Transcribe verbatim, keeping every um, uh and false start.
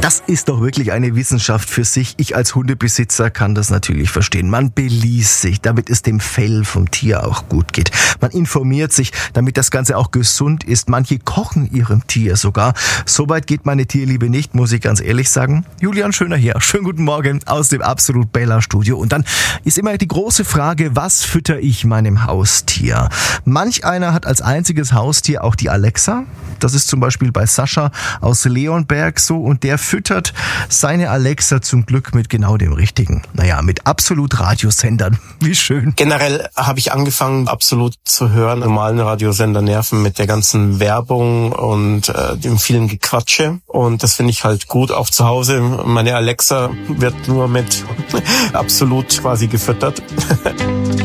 Das ist doch wirklich eine Wissenschaft für sich. Ich als Hundebesitzer kann das natürlich verstehen. Man beließt sich, damit es dem Fell vom Tier auch gut geht. Man informiert sich, damit das Ganze auch gesund ist. Manche kochen ihrem Tier sogar. Soweit geht meine Tierliebe nicht, muss ich ganz ehrlich sagen. Julian Schöner hier. Schönen guten Morgen aus dem Absolut Bella Studio. Und dann ist immer die große Frage, was fütter ich meinem Haustier? Manch einer hat als einziges Haustier auch die Alexa. Das ist zum Beispiel bei Sascha aus Leonberg so, und der füttert seine Alexa zum Glück mit genau dem Richtigen. Naja, mit Absolut Radiosendern. Wie schön. Generell habe ich angefangen, Absolut zu hören. Normalen Radiosender nerven mit der ganzen Werbung und äh, dem vielen Gequatsche. Und das finde ich halt gut. Auch zu Hause, meine Alexa wird nur mit Absolut quasi gefüttert.